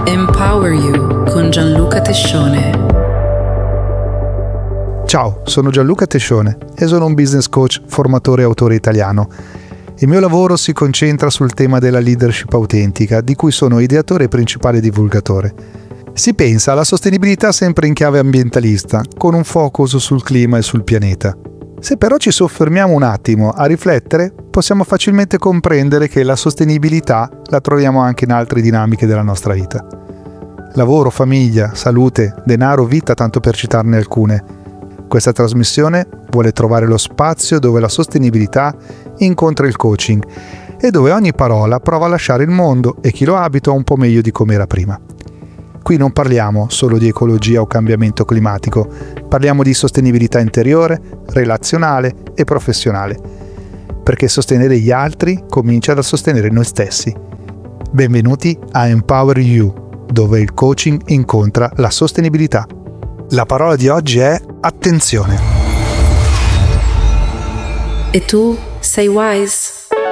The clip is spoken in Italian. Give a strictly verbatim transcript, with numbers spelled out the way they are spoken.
Empower You con Gianluca Tescione. Ciao, sono Gianluca Tescione e sono un business coach, formatore e autore italiano. Il mio lavoro si concentra sul tema della leadership autentica, di cui sono ideatore e principale divulgatore. Si pensa alla sostenibilità sempre in chiave ambientalista, con un focus sul clima e sul pianeta. Se però ci soffermiamo un attimo a riflettere, possiamo facilmente comprendere che la sostenibilità la troviamo anche in altre dinamiche della nostra vita. Lavoro, famiglia, salute, denaro, vita, tanto per citarne alcune. Questa trasmissione vuole trovare lo spazio dove la sostenibilità incontra il coaching e dove ogni parola prova a lasciare il mondo e chi lo abita un po' meglio di come era prima. Qui non parliamo solo di ecologia o cambiamento climatico, parliamo di sostenibilità interiore, relazionale e professionale, perché sostenere gli altri comincia dal sostenere noi stessi. Benvenuti a Empower You, dove il coaching incontra la sostenibilità. La parola di oggi è attenzione. E tu sei wise?